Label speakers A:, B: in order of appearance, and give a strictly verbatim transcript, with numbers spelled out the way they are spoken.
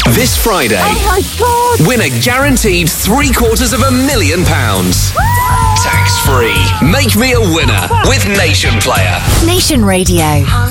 A: This Friday,
B: Oh my God!
A: win a guaranteed three quarters of a million pounds. Tax free. Make me a winner with Nation Player.
C: Nation Radio.